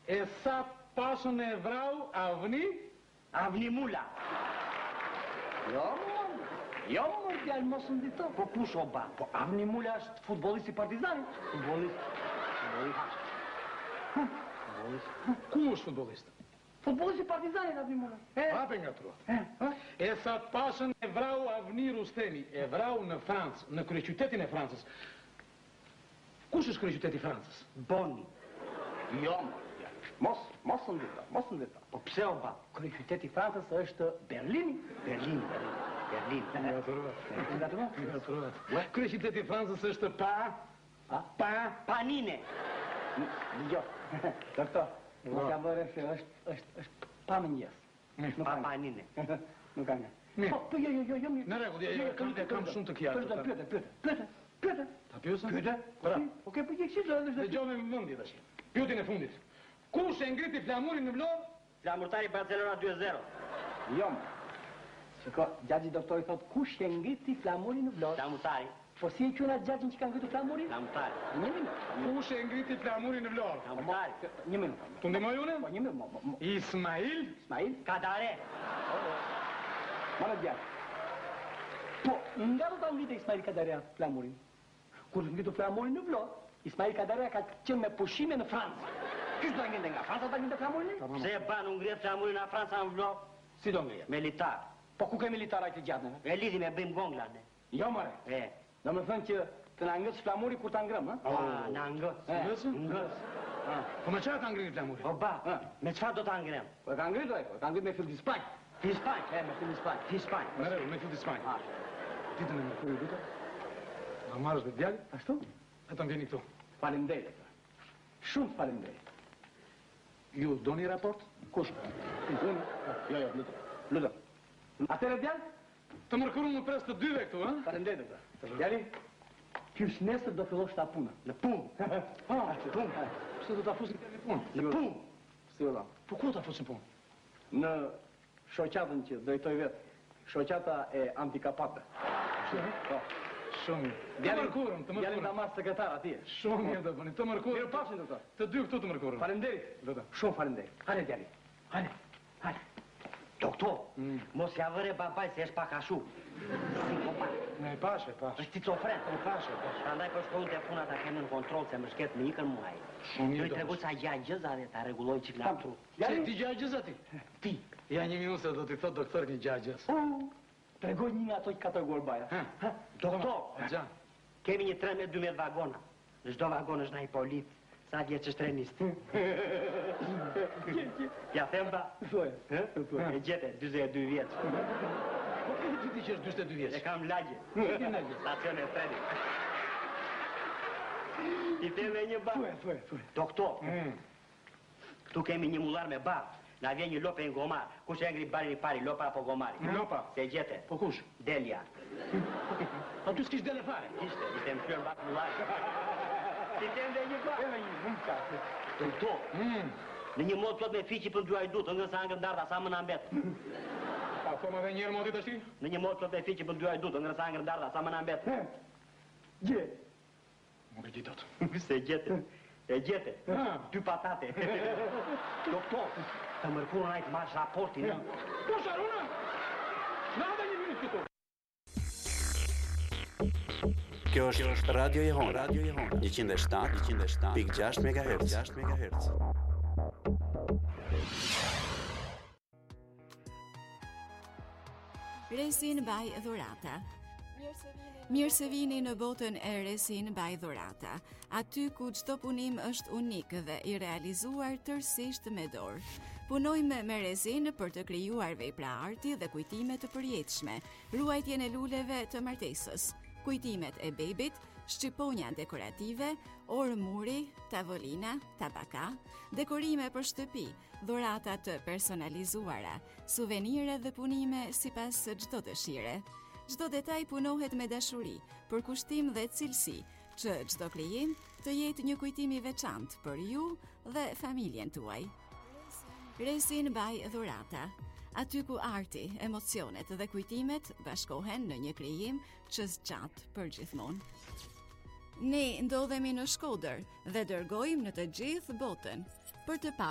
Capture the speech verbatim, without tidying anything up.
E sa pasën e vrau Avni? Avni Mula. Jo, mor. Jo, mor, djalë mos më dito. Po kush o ba? Po Avni Mula është futbollist i Partizanit. Futbollist. Futbollist. Futbollist. Ku është futbollist? Futbollist i Partizanit Avni Mula. Hape nga trua. E sa pasën e vrau Avni Rustemi, e vrau në Francë, në kryeqytetin e Francës. Kush është kryeqyteti i Francës? Bonni. Jo, mor. Mos, mos më dito, mos më dito. Po pse o ba? Kryeqyteti i Francës është Berlini. Berlin, Berlin. Berlin. Nga trua. Nga trua? Nga trua. Kryeqyteti i Francës është Pa? A? Pa? Panine. Jo. Doktor, mos ja vëre se është është është pa mëngjes. Nuk pa panine. Nuk ka nga. Po, po, jo, jo, jo, jo. Në rregull, jo, kam kam shumë të kjartë. Pyete, pyete, pyete, pyete, pyete. Ta pyesë? Pyete. Bra. Okej, po je çfarë është? Dëgjoj me mendje tash. Pyetjen e fundit. Kush e ngriti flamurin në Vlorë? Flamurtari Barcelona dy zero. Jo. Shiko, gjaxhi doktori thot kush e ngriti flamurin në Vlorë? Flamurtari. Po si e quajnë atë gjaxhin që ka ngritur flamurin? Flamurtari. Një minutë. Kush e ngriti flamurin në Vlorë? Flamurtari. Një minutë. Tu ndihmoj unë? Po një minutë. Ismail? Ismail Kadare. Mara gjatë. Po, nga do ta ngritë Ismail Kadare flamurin? Kur ngritu flamurin në Vlorë, Ismail Kadare ka qenë me pushime në Francë. Kysh do ngritë nga Franca ta ngritë flamurin? Pse e ban u ngritë flamurin në Francë në Vlorë? Si do ngritë? Militar. Po ku ke militar ai të gjatë? E lidhi me bim gonglan. Jo more. E. Do më thënë që të na ngës flamuri kur ta ngrëm, ha? Ah, na ngës. Ngës? Ngës. Po me çfarë ta ngritë flamurin? Po ba, me çfarë do ta ngrem? Po e ka ngritur ai, po e ka ngritur me fill di Spanjë. Di Spanjë, e me fill di Spanjë. Di Spanjë. Në rregull, me fill di Spanjë. Ditën e mërkurit duke. Ma marrësh me djalë? Ashtu? Vetëm vjeni këtu. Faleminderit. Shumë faleminderit. Ju doni raport? Kush? Unë? Jo, jo, lutem. Lutem. Atëre djalë? Të mërkurën më pres të dyve këtu, ha? Faleminderit, doktor. Djali, kysh nesër do fillosh ta puna. Në punë. Ah, në punë. Pse do ta fusin në punë? Në punë. Si valla? Po ku do ta fusin punë? Në shoqatën që drejtoj vet. Shoqata e handikapate. Po. Shumë. Të mërkurën, të mërkurën. Djali ta marr sekretar atje. Shumë mirë do bëni. Të mërkurën. Mirë pafshin, doktor. Të dy këtu të mërkurën. Faleminderit. Lutem. Shumë faleminderit. Hajde djali. Hajde. Hajde. Doktor, mos ja vëre babaj se është pak ashu. Ne pashe, pashe. Është cicofren. E pashe, pashe. Prandaj po shkojnë te puna ta kenë në kontroll se më shket më ikën muaj. Shumë mirë. Do i tregoj sa gjaj gjëza dhe ta rregulloj çik na. Se ti gjaj gjëza ti? Ti. Ja një minutë se do t'i thot doktor një gjaj gjës. Tregoj një nga ato që ka treguar baja. Doktor, Gjan. kemi një tren me dymbëdhjetë vagona. Në çdo vagon është na i polit. Sa vjeç është trenist? Ja them ba. Thuaj. E gjete, dyzet e dy vjeç. Po ti ti di që është dyzet e dy vjeç. E kam lagje. Stacion e trenit. I them me një ba. Thuaj, thuaj, thuaj. Doktor. Këtu kemi një mullar me bar. Na vjen një lopë e ngomar. Kush e ngri barin i pari, lopa apo gomari? Lopa. Se gjete. Po kush? Delia. Po ty s'kish dele fare. Ishte, ishte më flër bak mullar. Ti them dhe një ba. Edhe një vumka. Doktor. Në një mod plot me fiqi për dy ajdut, nga sa angër ndarda, sa më na mbet. Pa thoma edhe një herë moti tash? Në një mod plot me fiqi për dy ajdut, nga sa angër ndarda, sa më na mbet. Gje. Nuk e di dot. Se gjete. E gjete. Dy patate. Doktor, të mërkurën ai të marrësh raportin. Po Sharuna? Na dhe një minutë këtu. Kjo është Radio Jehon, Radio Jehon, njëqind e shtatë pikë gjashtë megahertz. Resin by Dhurata. Mirë se vini në botën e Resin by Dhurata, aty ku çdo punim është unik dhe i realizuar tërësisht me dorë. Punojmë me resin për të krijuar vepra arti dhe kujtime të përjetshme, ruajtjen e luleve të martesës, kujtimet e bebit, shqiponja dekorative, orë muri, tavolina, tabaka, dekorime për shtëpi, dhurata të personalizuara, suvenire dhe punime sipas çdo dëshire. Çdo detaj punohet me dashuri, për kushtim dhe cilësi, që çdo krijim të jetë një kujtim i veçantë për ju dhe familjen tuaj. Resin by Dhurata, aty ku arti, emocionet dhe kujtimet bashkohen në një krijim që zgjat për gjithmonë. Ne ndodhemi në Shkodër dhe dërgojmë në të gjithë botën për të